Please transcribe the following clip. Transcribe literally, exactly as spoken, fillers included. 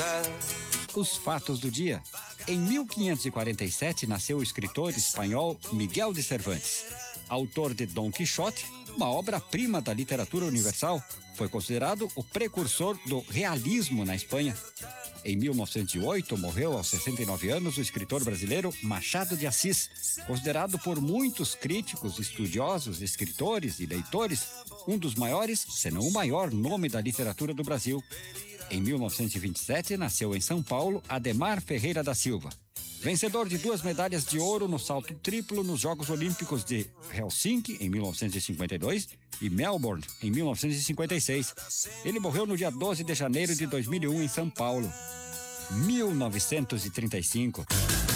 Os fatos do dia. Em mil quinhentos e quarenta e sete nasceu o escritor espanhol Miguel de Cervantes. Autor de Dom Quixote, uma obra-prima da literatura universal, foi considerado o precursor do realismo na Espanha. Em mil novecentos e oito, morreu aos sessenta e nove anos o escritor brasileiro Machado de Assis, considerado por muitos críticos, estudiosos, escritores e leitores um dos maiores, se não o maior nome da literatura do Brasil. Em mil novecentos e vinte e sete, nasceu em São Paulo Adhemar Ferreira da Silva, vencedor de duas medalhas de ouro no salto triplo nos Jogos Olímpicos de Helsinki, em mil novecentos e cinquenta e dois, e Melbourne, em mil novecentos e cinquenta e seis. Ele morreu no dia doze de janeiro de dois mil e um, em São Paulo. mil novecentos e trinta e cinco.